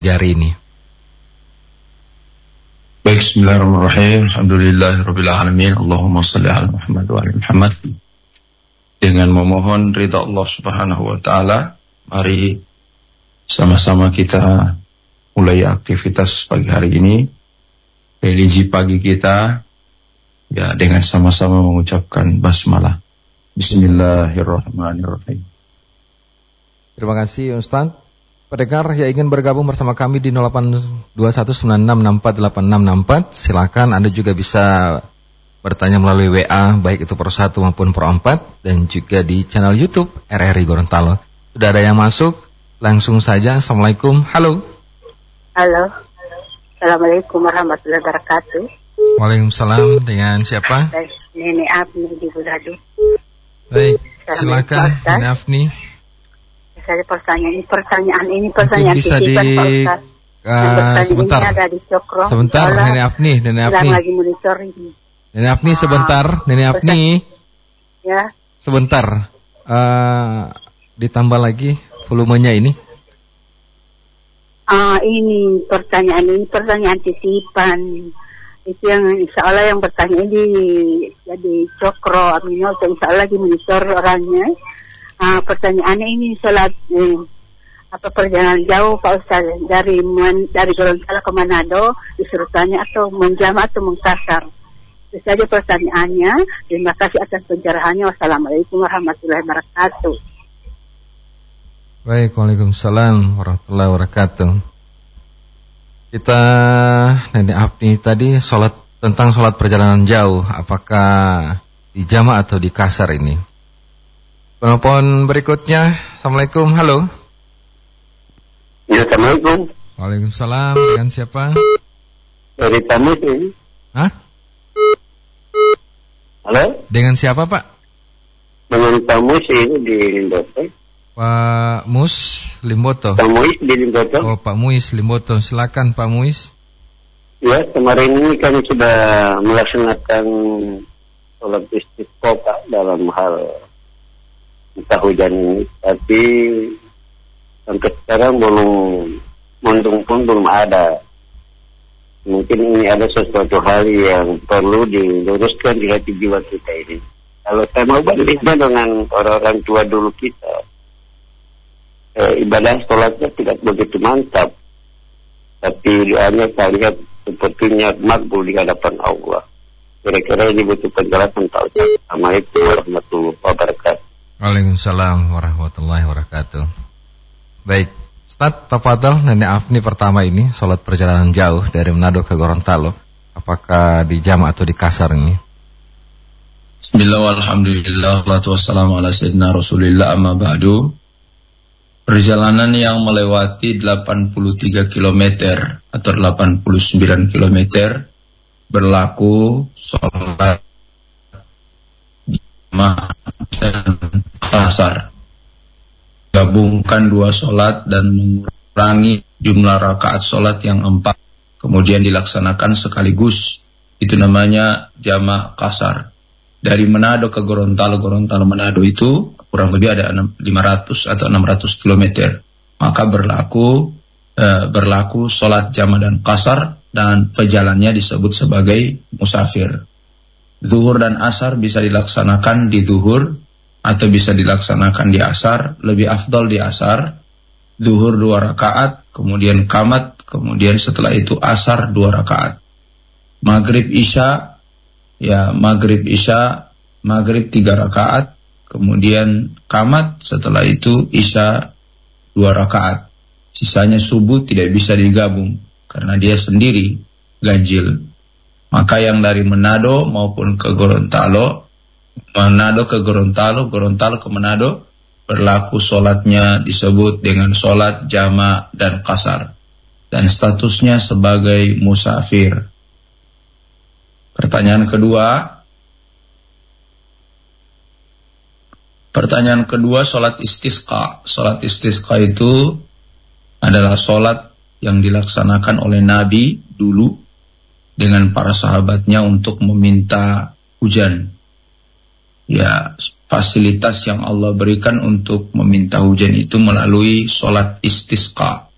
hari ini. Baik, bismillahirrahmanirrahim. Alhamdulillahirabbil alamin. Allahumma shalli ala Muhammad wa ali Muhammad. Dengan memohon ridha Allah Subhanahu wa taala, mari sama-sama kita mulai aktivitas pagi hari ini. Religi pagi kita ya dengan sama-sama mengucapkan basmalah. Bismillahirrahmanirrahim. Terima kasih Ustaz. Pendengar yang ingin bergabung bersama kami di 082196648664, silakan Anda juga bisa bertanya melalui WA, baik itu per 1 maupun per 4, dan juga di channel YouTube RRI Gorontalo. Sudah ada yang masuk, langsung saja. Assalamualaikum, halo. Halo, Assalamualaikum warahmatullahi wabarakatuh. Waalaikumsalam, dengan siapa? Nenek Afni di Buladu. Baik, silakan Nenek Afni. Saya pertanyaan ini bisa di sebentar. Sebentar, Nenek Afni. Lagi monitor ini. Nenek Afni sebentar, Nenek Afni. Ya. Sebentar. Ditambah lagi volumenya ini. Ini pertanyaan titipan. Itu yang insya Allah yang bertanya ini jadi Cokro Amino, insya Allah lagi monitor orangnya. Pertanyaannya ini sholat perjalanan jauh Pak Ustaz dari Gorontalo ke Manado, disuruh tanya atau menjama atau mengkasar. Itu saja pertanyaannya. Terima kasih atas pencerahannya. Wassalamualaikum warahmatullahi wabarakatuh. Baik, waalaikumsalam warahmatullahi wabarakatuh. Kita Nenek Afni tadi tentang sholat perjalanan jauh, apakah di jama atau di kasar ini? Penelpon berikutnya. Assalamualaikum, halo. Ya, Assalamualaikum. Waalaikumsalam, dengan siapa? Dari Pak Mus ini. Hah? Halo? Dengan siapa, Pak? Dengan Pak Mus ini di Limboto. Pak Mus Limboto. Pak Muis di Limboto. Oh, Pak Muis Limboto. Silakan Pak Muis. Ya, kemarin ini kami sudah melaksanakan sholat istisqa Pak dalam hal entah hujan ini, tapi sampai sekarang mendung pun belum ada. Mungkin ini ada sesuatu hal yang perlu diluruskan di hati jiwa kita ini. Kalau saya mau bandingkan dengan orang-orang tua dulu kita, ibadah sholatnya tidak begitu mantap, tapi doanya saya lihat sepertinya makbul di hadapan Allah. Kira-kira ini butuh penjelasan Pak Ustaz. Assalamualaikum warahmatullahi wabarakatuh. Waalaikumsalam warahmatullahi wabarakatuh. Baik, Ustaz, tafadhol Nenek Afni pertama ini, sholat perjalanan jauh dari Manado ke Gorontalo, apakah di jama atau di kasar ini? Bismillah, alhamdulillah, salatu wassalamu ala sayyidina Rasulillah, amma ba'du. Perjalanan yang melewati 83 km atau 89 km berlaku sholat jama dan kasar. Gabungkan dua sholat dan mengurangi jumlah rakaat sholat yang 4, kemudian dilaksanakan sekaligus. Itu namanya jama kasar. Dari Manado ke Gorontalo, Manado itu kurang lebih ada 500 atau 600 km. Maka berlaku sholat jama dan kasar, dan pejalannya disebut sebagai musafir. Zuhur dan asar bisa dilaksanakan di zuhur atau bisa dilaksanakan di asar. Lebih afdal di asar. Zuhur 2 rakaat, kemudian qamat, kemudian setelah itu asar 2 rakaat. Maghrib isya 3 rakaat, kemudian qamat, setelah itu isya 2 rakaat. Sisanya subuh tidak bisa digabung karena dia sendiri ganjil. Maka yang dari Manado maupun ke Gorontalo, Gorontalo ke Manado, berlaku sholatnya disebut dengan sholat jama dan kasar, dan statusnya sebagai musafir. Pertanyaan kedua, sholat istisqa. Sholat istisqa itu adalah sholat yang dilaksanakan oleh Nabi dulu dengan para sahabatnya untuk meminta hujan. Ya, fasilitas yang Allah berikan untuk meminta hujan itu melalui sholat istisqa.